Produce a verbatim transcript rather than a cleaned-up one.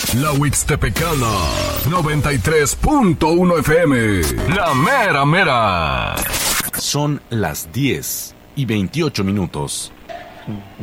La Huixtepecana, noventa y tres punto uno F M. La mera mera. Son las diez y veintiocho minutos.